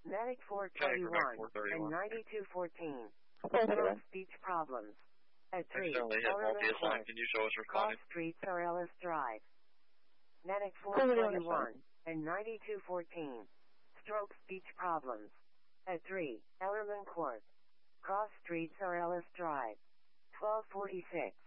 Medic Medic 421 and 431. 9214. 431. Speech problems. At 3, Accidentally hit Ellerman multi-assign. Court. Can you show us Cross responding? Streets or Ellis Drive. Medic 431. 421 and 9214. Stroke speech problems. At 3, Ellerman Court. Cross Streets or Ellis Drive. 1246.